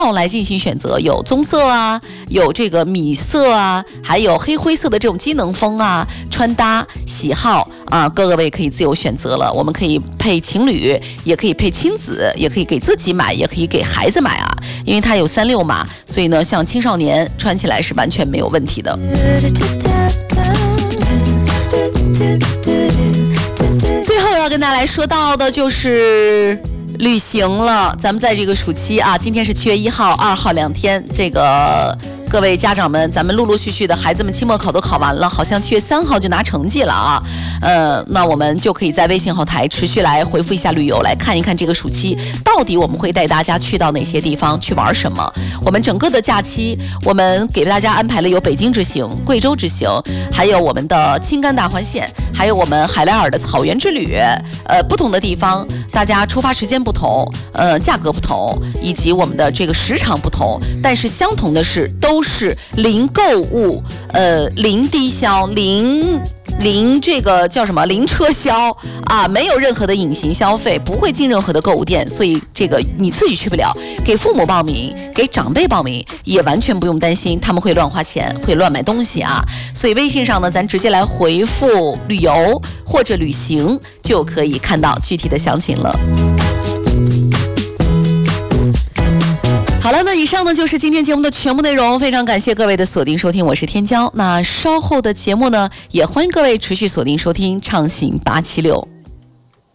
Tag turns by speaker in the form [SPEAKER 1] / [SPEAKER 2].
[SPEAKER 1] 来进行选择，有棕色啊，有这个米色啊，还有黑灰色的这种机能风啊，穿搭喜好啊，各位可以自由选择了。我们可以配情侣，也可以配亲子，也可以给自己买，也可以给孩子买啊。因为它有36码，所以呢，像青少年穿起来是完全没有问题的。最后要跟大家来说到的就是旅行了。咱们在这个暑期啊，今天是7月1号、2号2天，这个各位家长们，咱们陆陆续续的孩子们期末考都考完了，好像7月3号就拿成绩了啊。那我们就可以在微信后台持续来回复一下旅游，来看一看这个暑期到底我们会带大家去到哪些地方去玩什么。我们整个的假期，我们给大家安排了有北京之行、贵州之行，还有我们的青甘大环线，还有我们海莱尔的草原之旅。不同的地方，大家出发时间不同，价格不同，以及我们的这个时长不同，但是相同的是都是零购物，零低消，零这个叫什么？零车销啊，没有任何的隐形消费，不会进任何的购物店，所以这个你自己去不了。给父母报名，给长辈报名，也完全不用担心他们会乱花钱，会乱买东西啊。所以微信上呢，咱直接来回复旅游或者旅行，就可以看到具体的详情了。好了，那以上呢就是今天节目的全部内容，非常感谢各位的锁定收听，我是天骄。那稍后的节目呢，也欢迎各位持续锁定收听畅行876。